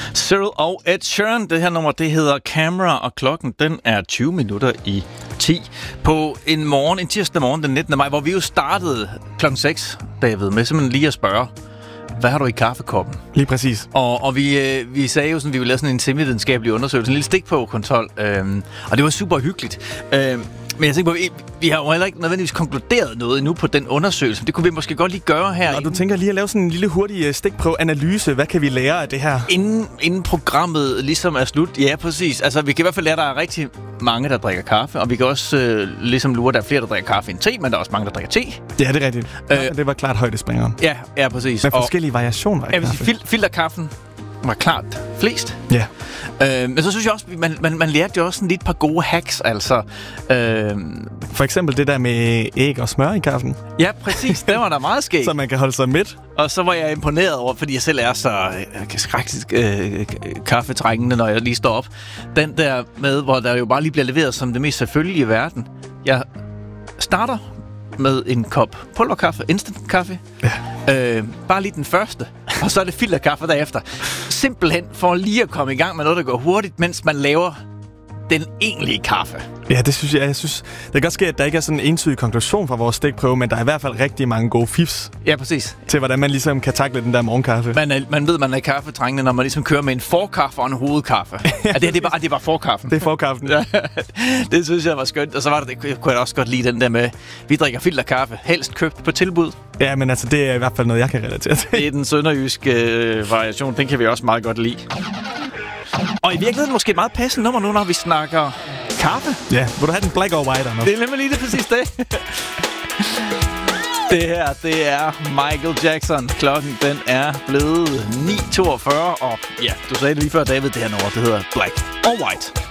Cyril og Ed Sheeran. Det her nummer, det hedder Camera, og klokken, den er 20 minutter i 10 på en tirsdag morgen den 19. maj, hvor vi jo startede klokken 6, David, med simpelthen lige at spørge, hvad har du i kaffekoppen? Lige præcis. Og vi sagde jo sådan, vi ville lave sådan en semividenskabelig undersøgelse, en lille stikprøvekontrol, og det var super hyggeligt. Men jeg tænker på, vi har jo heller ikke nødvendigvis konkluderet noget endnu på den undersøgelse. Det kunne vi måske godt lige gøre her. Og du tænker lige at lave sådan en lille hurtig stikprøveanalyse. Hvad kan vi lære af det her? Inden programmet ligesom er slut. Ja, præcis. Altså, vi kan i hvert fald lære, at der er rigtig mange, der drikker kaffe. Og vi kan også ligesom lure, at der er flere, der drikker kaffe end te, men der er også mange, der drikker te. Ja, det er rigtigt. Det var klart højdespringeren. Ja, præcis. Med forskellige variationer af kaffe. Filterkaffen var klart flest. Ja. Men så synes jeg også, man lærte jo også lidt par gode hacks, altså. For eksempel det der med æg og smør i kaffen. Ja, præcis. Det var der meget skægt. Så man kan holde sig midt. Og så var jeg imponeret over, fordi jeg selv er så skrækkeligt kaffetrængende, når jeg lige står op. Den der med, hvor der jo bare lige bliver leveret som det mest selvfølgelige i verden. Jeg starter med en kop pulverkaffe, instant kaffe. Ja. Bare lige den første. Og så er det filterkaffe derefter. Simpelthen for lige at komme i gang med noget, der går hurtigt, mens man laver den egentlige kaffe. Ja, det synes jeg synes, det kan godt ske, at der ikke er sådan en entydig konklusion fra vores stikprøve, men der er i hvert fald rigtig mange gode fifs. Ja, præcis. Til hvordan man ligesom kan takle den der morgenkaffe. Man ved, man er kaffetrængende, når man ligesom kører med en forkaffe og en hovedkaffe. Ja, det er bare forkaffen. Det er forkaffen. Ja, det synes jeg var skønt. Og så var det kunne jeg også godt lide den der med, vi drikker filterkaffe, helst købt på tilbud. Ja, men altså, det er i hvert fald noget, jeg kan relatere til. Det er den sønderjyske variation, den kan vi også meget godt lide. Og i virkeligheden måske et meget passende nummer nu, når vi snakker kaffe. Ja, vil du have den black or white, Anders? Det er nemlig lige det præcis det. Det her, det er Michael Jackson. Klokken, den er blevet 9:42. Og ja, du sagde det lige før, David, det her nummer, det hedder Black or White.